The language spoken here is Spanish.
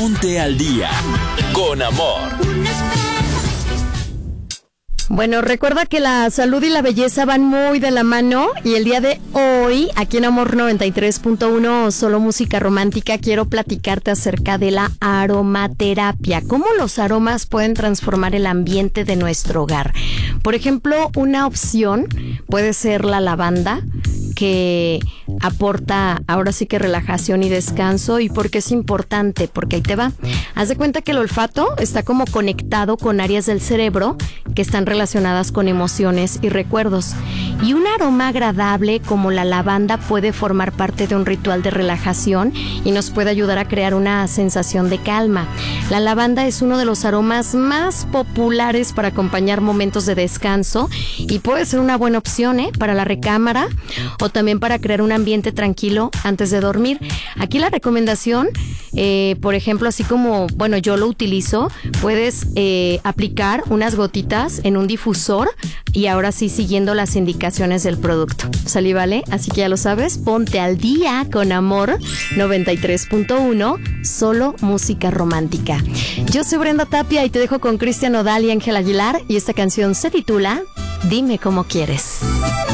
Ponte al día con Amor. Bueno, recuerda que la salud y la belleza van muy de la mano y el día de hoy, aquí en Amor 93.1, solo música romántica, quiero platicarte acerca de la aromaterapia, cómo los aromas pueden transformar el ambiente de nuestro hogar. Por ejemplo, una opción puede ser la lavanda, que aporta ahora sí que relajación y descanso. ¿Y por qué es importante? Porque ahí te va. Haz de cuenta que el olfato está como conectado con áreas del cerebro que están relacionadas con emociones y recuerdos. Y un aroma agradable como la lavanda puede formar parte de un ritual de relajación y nos puede ayudar a crear una sensación de calma. La lavanda es uno de los aromas más populares para acompañar momentos de descanso y puede ser una buena opción para la recámara o también para crear un ambiente tranquilo antes de dormir. Aquí la recomendación, por ejemplo, así como, bueno, yo lo utilizo, puedes aplicar unas gotitas en un difusor y ahora sí siguiendo las indicaciones del producto. ¿Salí, vale? Así que ya lo sabes, ponte al día con Amor 93.1, solo música romántica. Yo soy Brenda Tapia y te dejo con Cristian Nodal y Ángel Aguilar y esta canción se titula Dime cómo quieres.